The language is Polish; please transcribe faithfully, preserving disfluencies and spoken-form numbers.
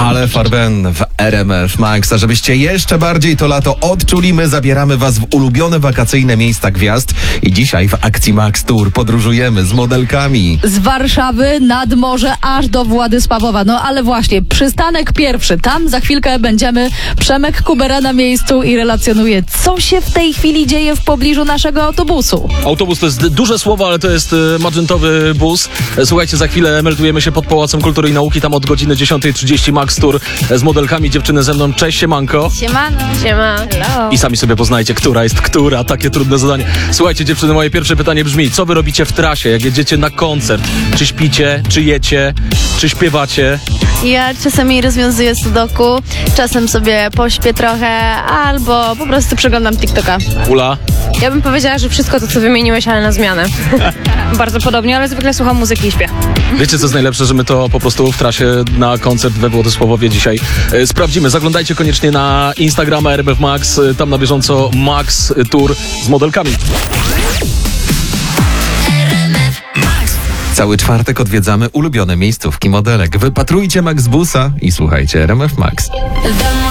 Ale Farben w R M F Max. A żebyście jeszcze bardziej to lato odczuli, my zabieramy was w ulubione wakacyjne miejsca gwiazd. I dzisiaj w akcji Max Tour podróżujemy z modelkami. Z Warszawy nad morze aż do Władysławowa. No ale właśnie, przystanek pierwszy. Tam za chwilkę będziemy. Przemek Kubera na miejscu i relacjonuje, co się w tej chwili dzieje w pobliżu naszego autobusu. Autobus to jest duże słowo, ale to jest magentowy bus. Słuchajcie, za chwilę meldujemy się pod Pałacem Kultury i Nauki, tam od godziny dziesiątej trzydzieści Max Tour z modelkami. Dziewczyny ze mną. Cześć, siemanko. Siemano. Siema. Hello. I sami sobie poznajcie, która jest która. Takie trudne zadanie. Słuchajcie, dziewczyny, moje pierwsze pytanie brzmi: co wy robicie w trasie, jak jedziecie na koncert? Czy śpicie, czy jecie, czy śpiewacie? Ja czasami rozwiązuję sudoku, czasem sobie pośpię trochę, albo po prostu przeglądam TikToka. Ula? Ja bym powiedziała, że wszystko to, co wymieniłeś, ale na zmianę. Bardzo podobnie, ale zwykle słucham muzyki i śpię. Wiecie, co jest najlepsze, że my to po prostu w trasie na koncert we Władysławowie dzisiaj e, sprawdzimy. Zaglądajcie koniecznie na Instagrama R M F Max, e, tam na bieżąco Max Tour z modelkami. Cały czwartek odwiedzamy ulubione miejscówki modelek. Wypatrujcie Max Busa i słuchajcie R M F Max.